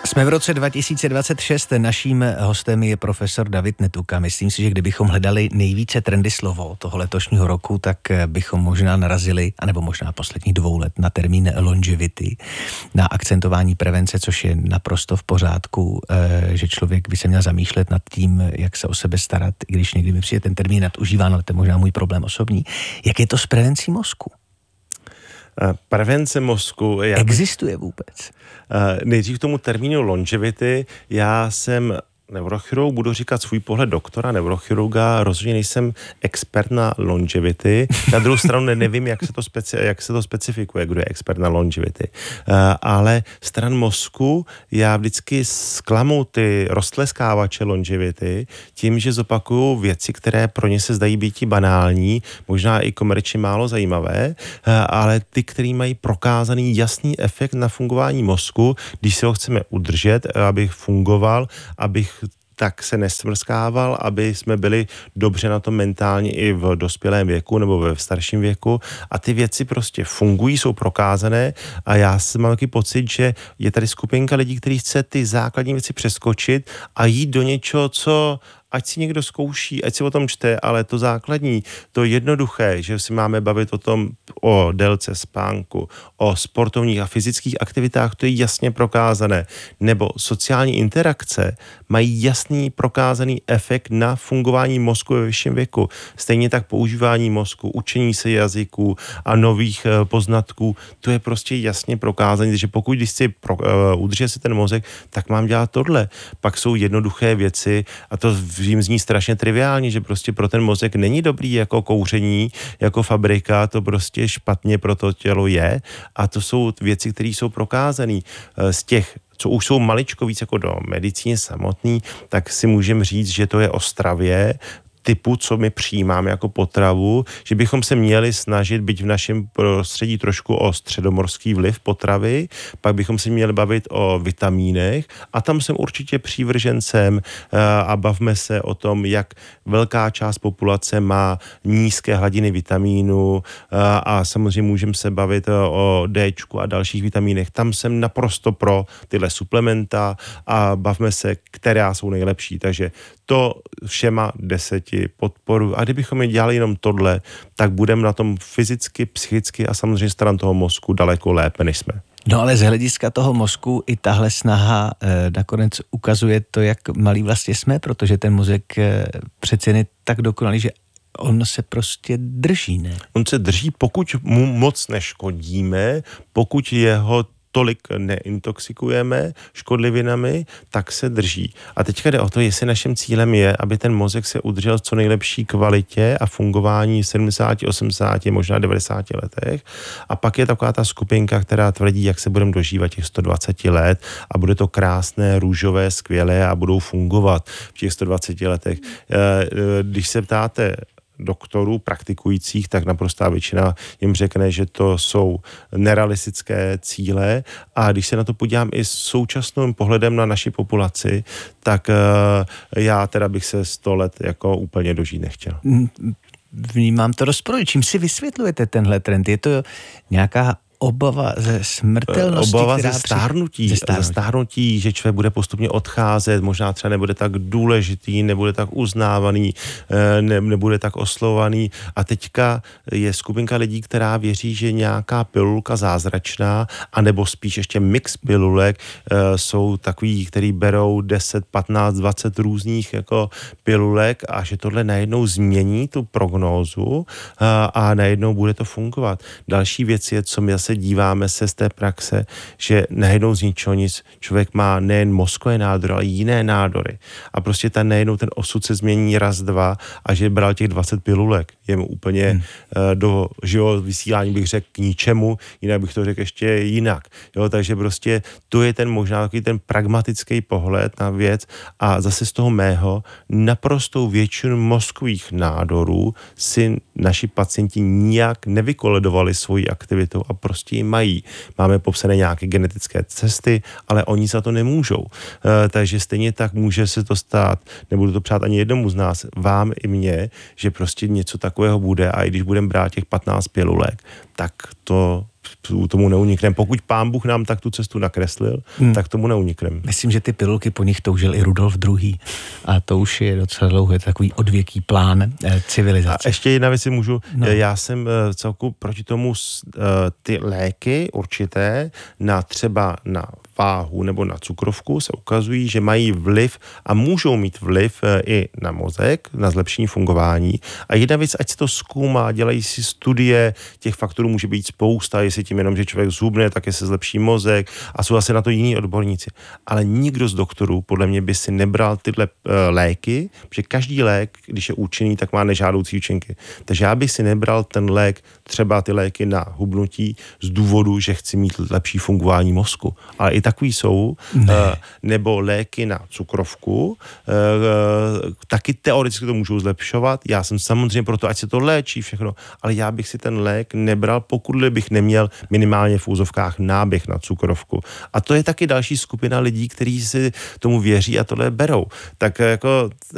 Jsme v roce 2026, naším hostem je profesor David Netuka. Myslím si, že kdybychom hledali nejvíce trendy slovo toho letošního roku, tak bychom možná narazili, anebo možná posledních 2 let, na termín longevity, na akcentování prevence, což je naprosto v pořádku, že člověk by se měl zamýšlet nad tím, jak se o sebe starat, i když někdy mi přijde ten termín nadužíván, ale to je možná můj problém osobní. Jak je to s prevencí mozku? Prevence mozku... Existuje vůbec? Nejdřív k tomu termínu longevity. Já jsem neurochirurg, budu říkat svůj pohled doktora neurochirurga, rozhodně nejsem expert na longevity. Na druhou stranu nevím, jak se to specifikuje, kdo je expert na longevity. Ale stran mozku já vždycky zklamu ty roztleskávače longevity tím, že zopakuju věci, které pro ně se zdají být banální, možná i komerčně málo zajímavé, ale ty, který mají prokázaný jasný efekt na fungování mozku, když si ho chceme udržet, abych fungoval, abych tak se nesmrskával, aby jsme byli dobře na tom mentálně i v dospělém věku nebo ve starším věku. A ty věci prostě fungují, jsou prokázané a já mám taky pocit, že je tady skupinka lidí, kteří chce ty základní věci přeskočit a jít do něčeho, co ať si někdo zkouší, ať si o tom čte, ale to základní, to jednoduché, že si máme bavit o délce spánku, o sportovních a fyzických aktivitách, to je jasně prokázané. Nebo sociální interakce mají jasný prokázaný efekt na fungování mozku ve vyšším věku. Stejně tak používání mozku, učení se jazyků a nových poznatků, to je prostě jasně prokázané, takže pokud když si udržet si ten mozek, tak mám dělat tohle. Pak jsou jednoduché věci a to jim zní strašně triviálně, že prostě pro ten mozek není dobrý jako kouření, jako fabrika, to prostě špatně pro to tělo je a to jsou věci, které jsou prokázané. Z těch, co už jsou maličko víc jako do medicíny samotný, tak si můžeme říct, že to je o stravě, typu, co my přijímáme jako potravu, že bychom se měli snažit být v našem prostředí trošku o středomorský vliv potravy, pak bychom se měli bavit o vitamínech a tam jsem určitě přívržencem a bavme se o tom, jak velká část populace má nízké hladiny vitamínu a samozřejmě můžeme se bavit o Dčku a dalších vitamínech. Tam jsem naprosto pro tyhle suplementa a bavme se, která jsou nejlepší. Takže to všema 10 podporu. A kdybychom je dělali jenom tohle, tak budeme na tom fyzicky, psychicky a samozřejmě stran toho mozku daleko lépe, než jsme. No ale z hlediska toho mozku i tahle snaha nakonec ukazuje to, jak malý vlastně jsme, protože ten mozek přece je tak dokonalý, že on se prostě drží, ne? On se drží, pokud mu moc neškodíme, pokud jeho tolik neintoxikujeme škodlivinami, tak se drží. A teďka jde o to, jestli naším cílem je, aby ten mozek se udržel v co nejlepší kvalitě a fungování 70, 80, možná 90 letech. A pak je taková ta skupinka, která tvrdí, jak se budeme dožívat těch 120 let a bude to krásné, růžové, skvělé a budou fungovat v těch 120 letech. Když se ptáte doktorů praktikujících, tak naprostá většina jim řekne, že to jsou nerealistické cíle a když se na to podívám i s současným pohledem na naši populaci, tak já teda bych se 100 let jako úplně dožít nechtěl. Vnímám to rozporu. Čím si vysvětlujete tenhle trend? Je to nějaká obava ze smrtelnosti? Obava ze stárnutí, že člověk bude postupně odcházet, možná třeba nebude tak důležitý, nebude tak uznávaný, nebude tak oslovovaný. A teďka je skupinka lidí, která věří, že nějaká pilulka zázračná, anebo spíš ještě mix pilulek, jsou takový, který berou 10, 15, 20 různých jako pilulek a že tohle najednou změní tu prognózu a najednou bude to fungovat. Další věc je, co my díváme se z té praxe, že najednou z ničeho nic člověk má nejen mozkové nádory, ale jiné nádory. A prostě najednou ten osud se změní raz, dva a že bral těch 20 pilulek. Je mu úplně do život vysílání bych řekl k ničemu, jinak bych to řekl ještě jinak. Jo, takže prostě to je ten možná takový ten pragmatický pohled na věc a zase z toho mého naprostou většinu mozkových nádorů si naši pacienti nijak nevykoledovali svoji aktivitu a prostě ji mají. Máme popsané nějaké genetické cesty, ale oni za to nemůžou. Takže stejně tak může se to stát, nebudu to přát ani jednomu z nás, vám i mně, že prostě něco takového bude a i když budeme brát těch 15 pilulek, tak to tomu neunikneme. Pokud Pán Bůh nám tak tu cestu nakreslil, tak tomu neunikneme. Myslím, že ty pilulky po nich toužil i Rudolf II. A to už je docela dlouhý takový odvěký plán civilizace. A ještě jedna věc si můžu, já jsem celku proti tomu ty léky určité třeba na váhu nebo na cukrovku se ukazují, že mají vliv a můžou mít vliv i na mozek, na zlepšení fungování. A jedna věc, ať se to zkoumá, dělají si studie, těch faktorů může být spousta, jestli tím jenom, že člověk zhubne, tak se zlepší mozek a jsou asi na to jiní odborníci. Ale nikdo z doktorů podle mě by si nebral tyhle léky, protože každý lék, když je účinný, tak má nežádoucí účinky. Takže já bych si nebral ten lék, třeba ty léky na hubnutí z důvodu, že chci mít lepší fungování mozku. Ale i takový jsou, nebo léky na cukrovku, taky teoreticky to můžou zlepšovat. Já jsem samozřejmě proto, ať se to léčí všechno, ale já bych si ten lék nebral, pokud bych neměl minimálně v úzovkách náběh na cukrovku. A to je taky další skupina lidí, kteří si tomu věří a tohle berou. Tak jako